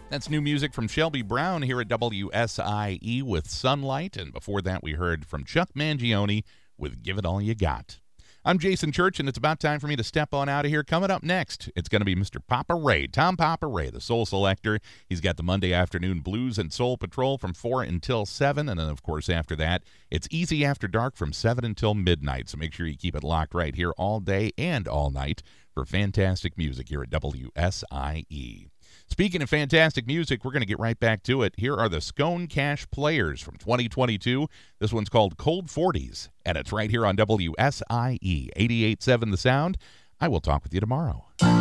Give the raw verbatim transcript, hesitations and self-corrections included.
That's new music from Shelby Brown here at W S I E with Sunlight. And before that, we heard from Chuck Mangione with Give It All You Got. I'm Jason Church, and it's about time for me to step on out of here. Coming up next, it's going to be Mister Papa Ray, Tom Papa Ray, the Soul Selector. He's got the Monday afternoon Blues and Soul Patrol from four until seven. And then, of course, after that, it's Easy After Dark from seven until midnight. So make sure you keep it locked right here all day and all night for fantastic music here at W S I E. Speaking of fantastic music, we're going to get right back to it. Here are the Scone Cash Players from twenty twenty-two. This one's called Cold forties, and it's right here on W S I E eighty-eight point seven The Sound. I will talk with you tomorrow.